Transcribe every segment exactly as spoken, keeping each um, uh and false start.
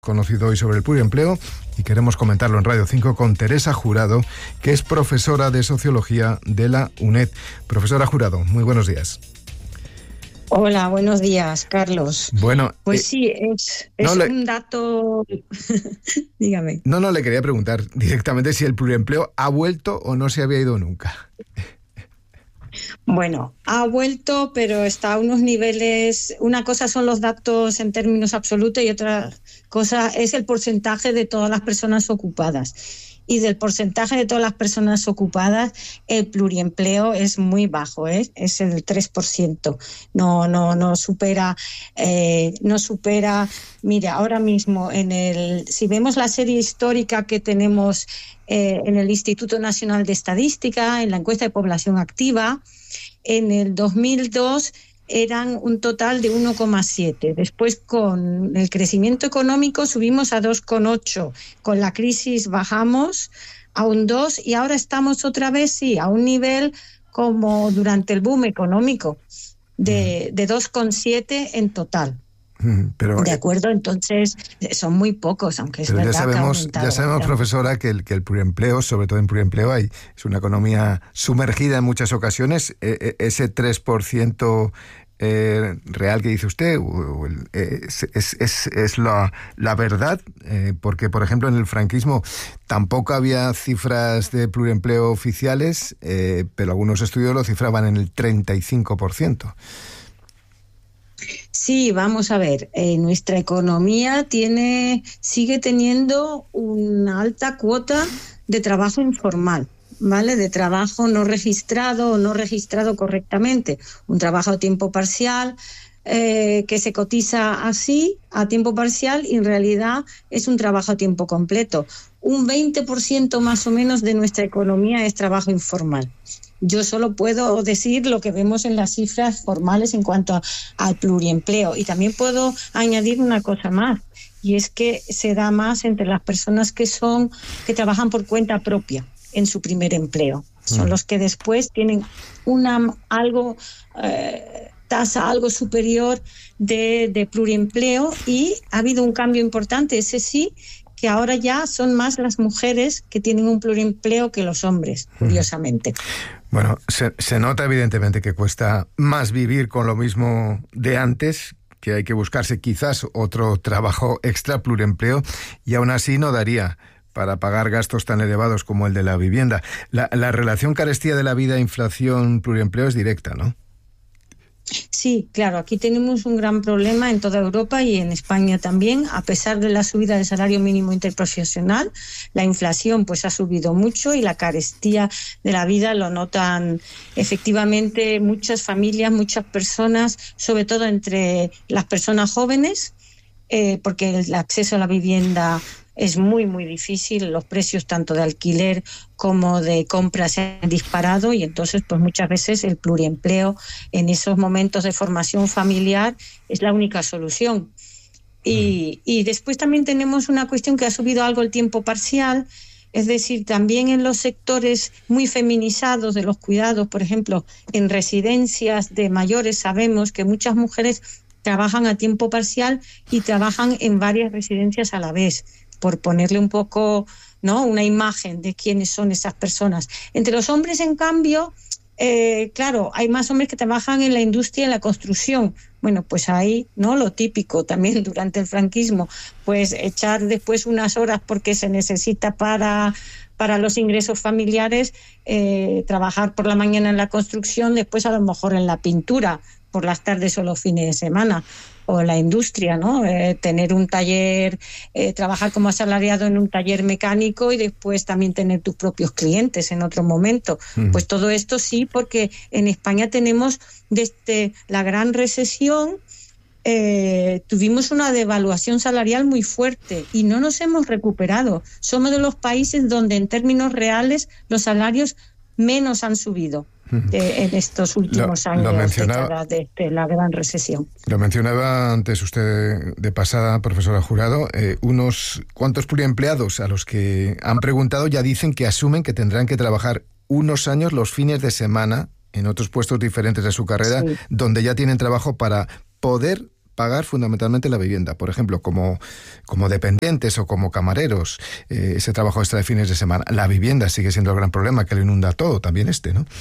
Conocido hoy sobre el pluriempleo y queremos comentarlo en Radio cinco con Teresa Jurado, que es profesora de Sociología de la UNED. Profesora Jurado, muy buenos días. Hola, buenos días, Carlos. Bueno, pues eh, sí, es, es no le, un dato... Dígame. No, no, le quería preguntar directamente si el pluriempleo ha vuelto o no se había ido nunca. Bueno, ha vuelto, pero está a unos niveles... Una cosa son los datos en términos absolutos y otra cosa es el porcentaje de todas las personas ocupadas. Y del porcentaje de todas las personas ocupadas, el pluriempleo es muy bajo, ¿eh? Es el tres por ciento. No, no, no supera, eh, no supera. Mira, ahora mismo, en el, si vemos la serie histórica que tenemos eh, en el Instituto Nacional de Estadística, en la encuesta de población activa, en el dos mil dos eran un total de uno coma siete. Después, con el crecimiento económico, subimos a dos coma ocho. Con la crisis bajamos a un dos y ahora estamos otra vez, sí, a un nivel como durante el boom económico, de, de dos coma siete en total. Pero, de acuerdo, entonces son muy pocos, aunque es pero verdad ya sabemos, que ha ya sabemos, profesora, que el, que el pluriempleo, sobre todo en pluriempleo, hay, es una economía sumergida en muchas ocasiones. Eh, ese tres por ciento eh, real que dice usted o, eh, es, es, es, es la, la verdad, eh, porque, por ejemplo, en el franquismo tampoco había cifras de pluriempleo oficiales, eh, pero algunos estudios lo cifraban en el treinta y cinco por ciento. Sí, vamos a ver, eh, nuestra economía tiene, sigue teniendo una alta cuota de trabajo informal, ¿vale? De trabajo no registrado o no registrado correctamente, un trabajo a tiempo parcial eh, que se cotiza así, a tiempo parcial, y en realidad es un trabajo a tiempo completo. Un veinte por ciento más o menos de nuestra economía es trabajo informal. Yo solo puedo decir lo que vemos en las cifras formales en cuanto a, al pluriempleo. Y también puedo añadir una cosa más, y es que se da más entre las personas que son que trabajan por cuenta propia en su primer empleo. Son mm. los que después tienen una algo eh, tasa algo superior de, de pluriempleo, y ha habido un cambio importante, ese sí, que ahora ya son más las mujeres que tienen un pluriempleo que los hombres, curiosamente. Bueno, se, se nota evidentemente que cuesta más vivir con lo mismo de antes, que hay que buscarse quizás otro trabajo extra, pluriempleo, y aún así no daría para pagar gastos tan elevados como el de la vivienda. La, la relación carestía de la vida, inflación, pluriempleo es directa, ¿no? Sí, claro, aquí tenemos un gran problema en toda Europa y en España también. A pesar de la subida del salario mínimo interprofesional, la inflación pues ha subido mucho y la carestía de la vida lo notan efectivamente muchas familias, muchas personas, sobre todo entre las personas jóvenes, eh, porque el acceso a la vivienda es muy, muy difícil. Los precios tanto de alquiler como de compra se han disparado, y entonces pues muchas veces el pluriempleo en esos momentos de formación familiar es la única solución. Y, y después también tenemos una cuestión que ha subido algo el tiempo parcial, es decir, también en los sectores muy feminizados de los cuidados, por ejemplo, en residencias de mayores sabemos que muchas mujeres trabajan a tiempo parcial y trabajan en varias residencias a la vez, por ponerle un poco, ¿no?, una imagen de quiénes son esas personas. Entre los hombres, en cambio, eh, claro, hay más hombres que trabajan en la industria, en la construcción. Bueno, pues ahí, ¿no?, lo típico también durante el franquismo, pues echar después unas horas porque se necesita para, para los ingresos familiares, eh, trabajar por la mañana en la construcción, después a lo mejor en la pintura, por las tardes o los fines de semana, o la industria, ¿no? Eh, tener un taller, eh, trabajar como asalariado en un taller mecánico y después también tener tus propios clientes en otro momento. Uh-huh. Pues todo esto sí, porque en España tenemos desde la gran recesión, eh, tuvimos una devaluación salarial muy fuerte y no nos hemos recuperado. Somos de los países donde en términos reales los salarios menos han subido de, en estos últimos lo, años, lo décadas de, de la gran recesión. Lo mencionaba antes usted de pasada, profesora Jurado, eh, unos cuantos pluriempleados a los que han preguntado ya dicen que asumen que tendrán que trabajar unos años los fines de semana en otros puestos diferentes de su carrera, sí, donde ya tienen trabajo para poder pagar fundamentalmente la vivienda. Por ejemplo, como, como dependientes o como camareros, eh, ese trabajo extra de fines de semana. La vivienda sigue siendo el gran problema que lo inunda todo, también este, ¿no?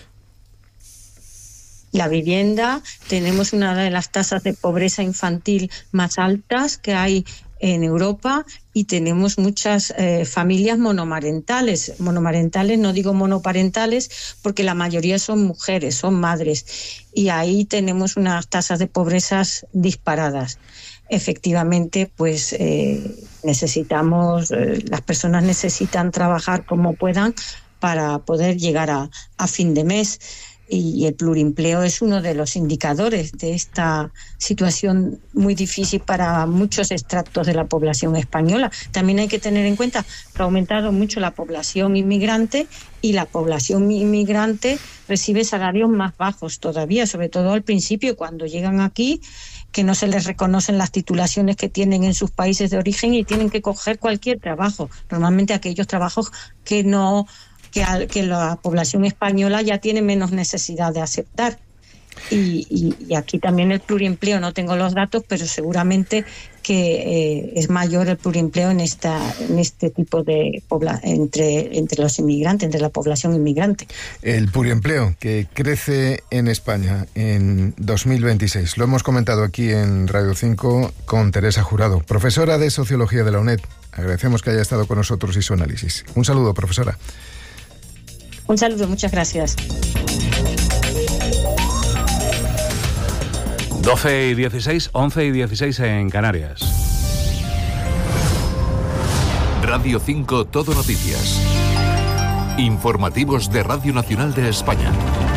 La vivienda, tenemos una de las tasas de pobreza infantil más altas que hay en Europa y tenemos muchas eh, familias monomarentales. Monomarentales, no digo monoparentales, porque la mayoría son mujeres, son madres. Y ahí tenemos unas tasas de pobreza disparadas. Efectivamente, pues eh, necesitamos, eh, las personas necesitan trabajar como puedan para poder llegar a, a fin de mes. Y el plurimpleo es uno de los indicadores de esta situación muy difícil para muchos extractos de la población española. También hay que tener en cuenta que ha aumentado mucho la población inmigrante y la población inmigrante recibe salarios más bajos todavía, sobre todo al principio, cuando llegan aquí, que no se les reconocen las titulaciones que tienen en sus países de origen y tienen que coger cualquier trabajo, normalmente aquellos trabajos que no... Que, al, que la población española ya tiene menos necesidad de aceptar. Y, y, y aquí también el pluriempleo, no tengo los datos, pero seguramente que eh, es mayor el pluriempleo en esta en este tipo de pobla entre entre los inmigrantes, entre la población inmigrante. El pluriempleo que crece en España en dos mil veintiséis. Lo hemos comentado aquí en Radio cinco con Teresa Jurado, profesora de Sociología de la UNED. Agradecemos que haya estado con nosotros y su análisis. Un saludo, profesora. Un saludo, muchas gracias. doce y dieciséis, once y dieciséis en Canarias. Radio cinco Todo Noticias. Informativos de Radio Nacional de España.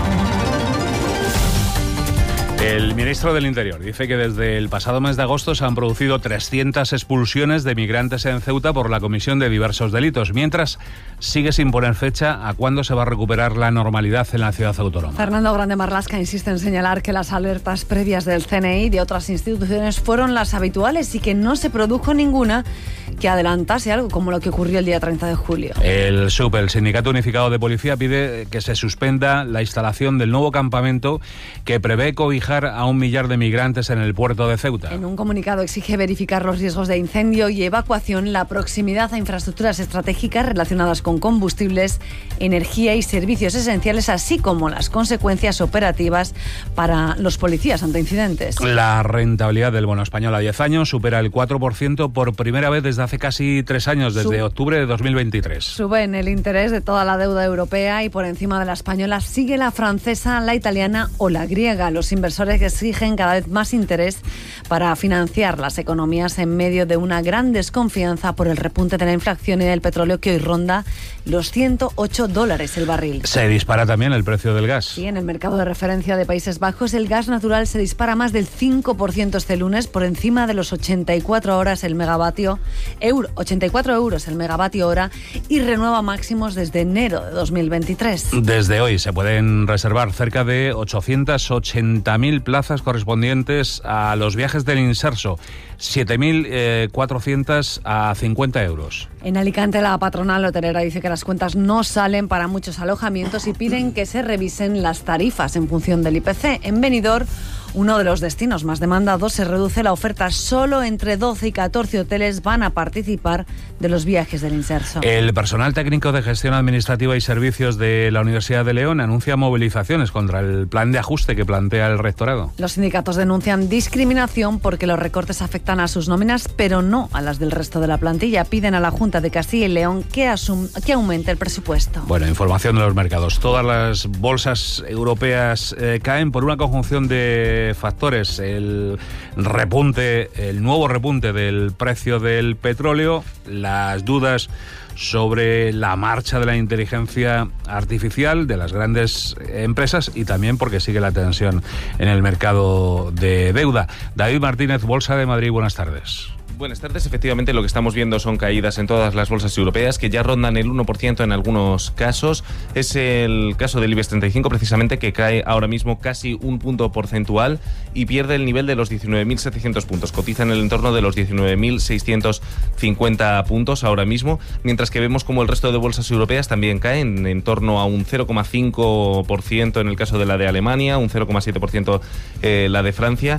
El ministro del Interior dice que desde el pasado mes de agosto se han producido trescientas expulsiones de migrantes en Ceuta por la comisión de diversos delitos, mientras sigue sin poner fecha a cuándo se va a recuperar la normalidad en la ciudad autónoma. Fernando Grande Marlaska insiste en señalar que las alertas previas del C N I y de otras instituciones fueron las habituales y que no se produjo ninguna que adelantase algo como lo que ocurrió el día treinta de julio. El S U P, el Sindicato Unificado de Policía, pide que se suspenda la instalación del nuevo campamento que prevé cobijar a un millar de migrantes en el puerto de Ceuta. En un comunicado exige verificar los riesgos de incendio y evacuación, la proximidad a infraestructuras estratégicas relacionadas con combustibles, energía y servicios esenciales, así como las consecuencias operativas para los policías ante incidentes. La rentabilidad del bono español a diez años supera el cuatro por ciento por primera vez desde hace casi tres años, desde Sub- octubre de dos mil veintitrés. Suben el interés de toda la deuda europea y por encima de la española sigue la francesa, la italiana o la griega. Los inversores que exigen cada vez más interés para financiar las economías en medio de una gran desconfianza por el repunte de la inflación y del petróleo que hoy ronda los ciento ocho dólares el barril. Se dispara también el precio del gas. Sí, en el mercado de referencia de Países Bajos el gas natural se dispara más del cinco por ciento este lunes, por encima de los ochenta y cuatro horas el megavatio euro, ochenta y cuatro euros el megavatio hora y renueva máximos desde enero de dos mil veintitrés. Desde hoy se pueden reservar cerca de ochocientas ochenta mil plazas correspondientes a los viajes del Inserso, siete mil cuatrocientas a cincuenta euros. En Alicante la patronal hotelera dice que las cuentas no salen para muchos alojamientos y piden que se revisen las tarifas en función del I P C. En Benidorm, uno de los destinos más demandados, se reduce la oferta. Solo entre doce y catorce hoteles van a participar de los viajes del Inserso. El personal técnico de gestión administrativa y servicios de la Universidad de León anuncia movilizaciones contra el plan de ajuste que plantea el rectorado. Los sindicatos denuncian discriminación porque los recortes afectan a sus nóminas, pero no a las del resto de la plantilla. Piden a la Junta de Castilla y León que, asum- que aumente el presupuesto. Bueno, información de los mercados. Todas las bolsas europeas eh, caen por una conjunción de factores. El repunte, el nuevo repunte del precio del petróleo, las dudas sobre la marcha de la inteligencia artificial de las grandes empresas y también porque sigue la tensión en el mercado de deuda. David Martínez, Bolsa de Madrid, buenas tardes. Buenas tardes. Efectivamente, lo que estamos viendo son caídas en todas las bolsas europeas que ya rondan el uno por ciento en algunos casos. Es el caso del IBEX treinta y cinco, precisamente, que cae ahora mismo casi un punto porcentual y pierde el nivel de los diecinueve mil setecientos puntos. Cotiza en el entorno de los diecinueve mil seiscientos cincuenta puntos ahora mismo, mientras que vemos como el resto de bolsas europeas también caen en torno a un cero coma cinco por ciento en el caso de la de Alemania, un cero coma siete por ciento eh, la de Francia.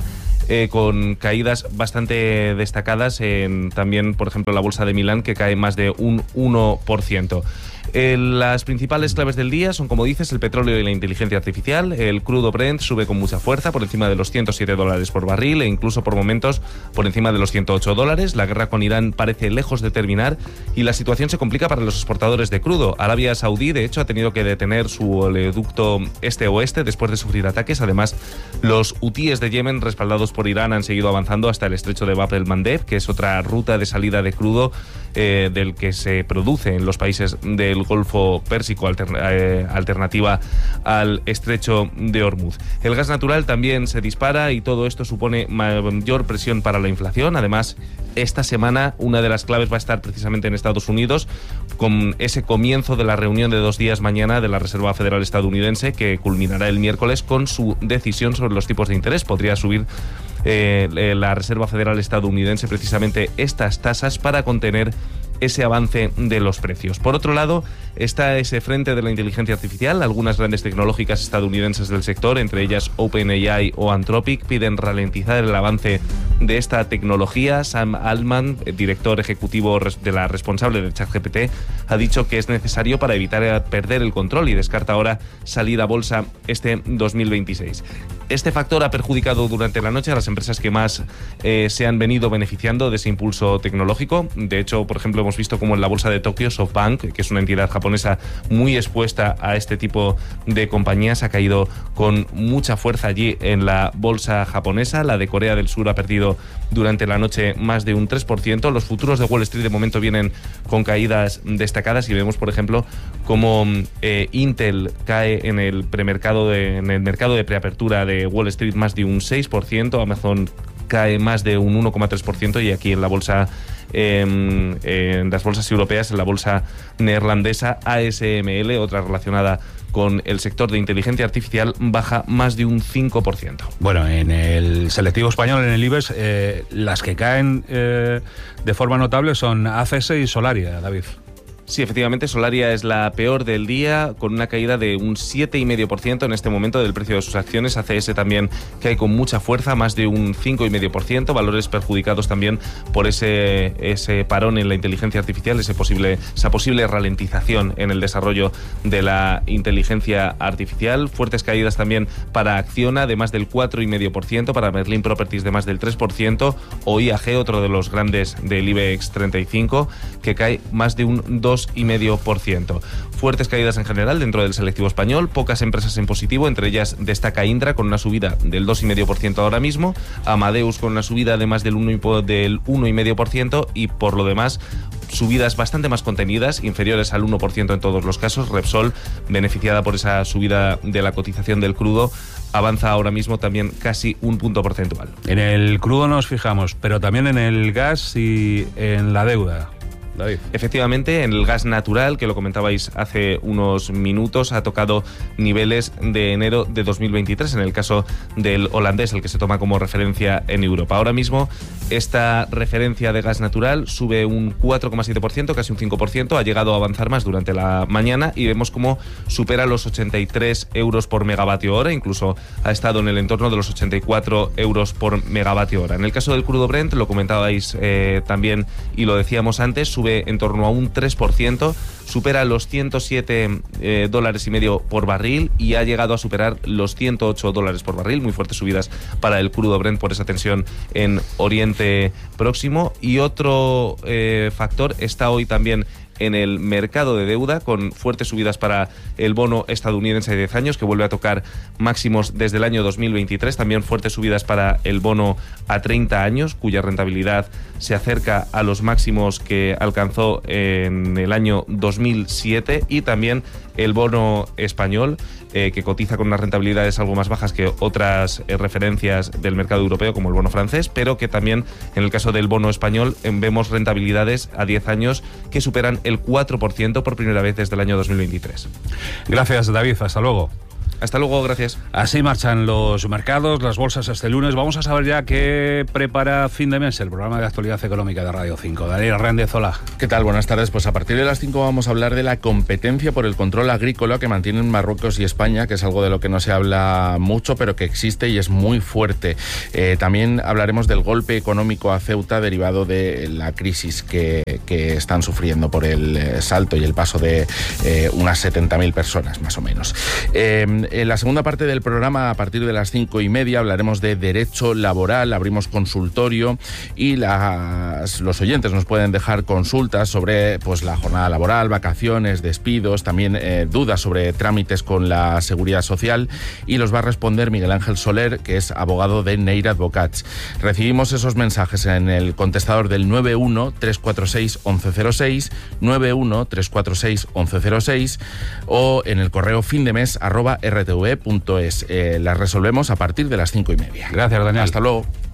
eh, con caídas bastante destacadas en también, por ejemplo, la bolsa de Milán, que cae más de un uno por ciento. Eh, las principales claves del día son, como dices, el petróleo y la inteligencia artificial. El crudo Brent sube con mucha fuerza, por encima de los ciento siete dólares por barril e incluso por momentos por encima de los ciento ocho dólares. La guerra con Irán parece lejos de terminar y la situación se complica para los exportadores de crudo. Arabia Saudí, de hecho, ha tenido que detener su oleoducto este-oeste después de sufrir ataques. Además, los hutíes de Yemen, respaldados por Irán, han seguido avanzando hasta el estrecho de Bab el-Mandeb, que es otra ruta de salida de crudo eh, del que se produce en los países del Golfo Pérsico, alterna, eh, alternativa al estrecho de Hormuz. El gas natural también se dispara y todo esto supone mayor presión para la inflación. Además, esta semana una de las claves va a estar precisamente en Estados Unidos, con ese comienzo de la reunión de dos días mañana de la Reserva Federal estadounidense, que culminará el miércoles con su decisión sobre los tipos de interés. Podría subir eh, la Reserva Federal estadounidense precisamente estas tasas para contener ese avance de los precios. Por otro lado, está ese frente de la inteligencia artificial. Algunas grandes tecnológicas estadounidenses del sector, entre ellas OpenAI o Anthropic, piden ralentizar el avance de esta tecnología. Sam Altman, director ejecutivo de la responsable de ChatGPT, ha dicho que es necesario para evitar perder el control y descarta ahora salir a bolsa este dos mil veintiséis. Este factor ha perjudicado durante la noche a las empresas que más eh, se han venido beneficiando de ese impulso tecnológico. De hecho, por ejemplo, hemos visto como en la bolsa de Tokio, SoftBank, que es una entidad japonesa muy expuesta a este tipo de compañías, ha caído con mucha fuerza allí en la bolsa japonesa. La de Corea del Sur ha perdido durante la noche más de un tres por ciento. Los futuros de Wall Street de momento vienen con caídas destacadas y vemos, por ejemplo, cómo eh, Intel cae en el premercado de, en el mercado de preapertura de Wall Street más de un seis por ciento. Amazon cae más de un uno coma tres por ciento y aquí en la bolsa eh, en las bolsas europeas, en la bolsa neerlandesa, A S M L, otra relacionada con el sector de inteligencia artificial, baja más de un cinco por ciento. Bueno, en el selectivo español, en el IBEX, eh, las que caen eh, de forma notable son A C S y Solaria, David. Sí, efectivamente, Solaria es la peor del día, con una caída de un siete coma cinco por ciento en este momento del precio de sus acciones. A C S también cae con mucha fuerza, más de un cinco coma cinco por ciento. Valores perjudicados también por ese, ese parón en la inteligencia artificial, ese posible, esa posible ralentización en el desarrollo de la inteligencia artificial. Fuertes caídas también para Acciona, de más del cuatro coma cinco por ciento, para Merlin Properties de más del tres por ciento, o I A G, otro de los grandes del IBEX treinta y cinco, que cae más de un dos coma cinco por ciento. Fuertes caídas en general dentro del selectivo español, pocas empresas en positivo, entre ellas destaca Indra con una subida del dos coma cinco por ciento ahora mismo, Amadeus con una subida de más del uno coma cinco por ciento y por lo demás subidas bastante más contenidas, inferiores al uno por ciento en todos los casos. Repsol, beneficiada por esa subida de la cotización del crudo, avanza ahora mismo también casi un punto porcentual. En el crudo nos fijamos, pero también en el gas y en la deuda. David. Efectivamente, en el gas natural, que lo comentabais hace unos minutos, ha tocado niveles de enero de dos mil veintitrés, en el caso del holandés, el que se toma como referencia en Europa. Ahora mismo, esta referencia de gas natural sube un cuatro coma siete por ciento, casi un cinco por ciento, ha llegado a avanzar más durante la mañana y vemos cómo supera los ochenta y tres euros por megavatio hora, incluso ha estado en el entorno de los ochenta y cuatro euros por megavatio hora. En el caso del crudo Brent, lo comentabais eh, también y lo decíamos antes, sube en torno a un tres por ciento, supera los ciento siete eh, dólares y medio por barril y ha llegado a superar los ciento ocho dólares por barril. Muy fuertes subidas para el crudo Brent por esa tensión en Oriente Próximo. Y otro eh, factor está hoy también en el mercado de deuda, con fuertes subidas para el bono estadounidense de diez años, que vuelve a tocar máximos desde el año dos mil veintitrés. También fuertes subidas para el bono a treinta años, cuya rentabilidad se acerca a los máximos que alcanzó en el año dos mil siete. Y también el bono español, eh, que cotiza con unas rentabilidades algo más bajas que otras eh, referencias del mercado europeo, como el bono francés, pero que también, en el caso del bono español, eh, vemos rentabilidades a diez años que superan el cuatro por ciento por primera vez desde el año dos mil veintitrés. Gracias, David. Hasta luego. Hasta luego, gracias. Así marchan los mercados, las bolsas este lunes. Vamos a saber ya qué prepara fin de mes el programa de actualidad económica de Radio cinco. Daniel Hernández, hola. ¿Qué tal? Buenas tardes. Pues a partir de las cinco vamos a hablar de la competencia por el control agrícola que mantienen Marruecos y España, que es algo de lo que no se habla mucho, pero que existe y es muy fuerte. Eh, también hablaremos del golpe económico a Ceuta derivado de la crisis que, que están sufriendo por el eh, salto y el paso de eh, unas setenta mil personas, más o menos. Eh, en la segunda parte del programa, a partir de las cinco y media, hablaremos de derecho laboral, abrimos consultorio y las, los oyentes nos pueden dejar consultas sobre pues, la jornada laboral, vacaciones, despidos, también eh, dudas sobre trámites con la Seguridad Social, y los va a responder Miguel Ángel Soler, que es abogado de Neira Advocats. Recibimos esos mensajes en el contestador del nueve uno tres cuatro seis once cero seis, nueve uno tres cuatro seis once cero seis o en el correo findemes arroba r t v punto es. Eh, las resolvemos a partir de las cinco y media. Gracias, Daniel. Hasta luego.